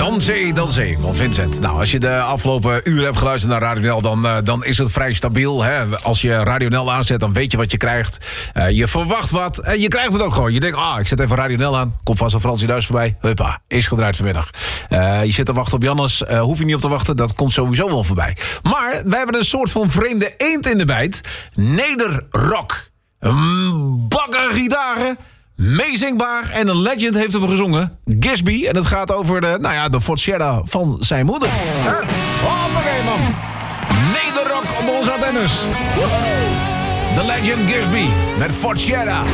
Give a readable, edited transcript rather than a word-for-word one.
Danzee van Vincent. Nou, als je de afgelopen uren hebt geluisterd naar Radio Nel... dan is het vrij stabiel. Hè? Als je Radio Nel aanzet, dan weet je wat je krijgt. Je verwacht wat en je krijgt het ook gewoon. Je denkt, ik zet even Radio Nel aan. Komt vast een Fransie Duis voorbij. Huppa, is gedraaid vanmiddag. Je zit te wachten op Jannes. Hoef je niet op te wachten, dat komt sowieso wel voorbij. Maar wij hebben een soort van vreemde eend in de bijt. Nederrock. Bakkergitaren. Meezingbaar en een legend heeft hem gezongen. Gisby. En het gaat over de Forcera van zijn moeder. Hoppakee, man. Nederrock op onze antennes. The legend Gisby met Forcera.